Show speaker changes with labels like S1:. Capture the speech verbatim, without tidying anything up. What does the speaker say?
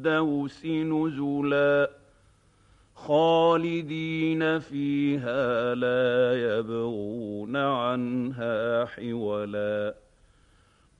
S1: الفردوس نزلا خالدين فيها لا يبغون عنها حولا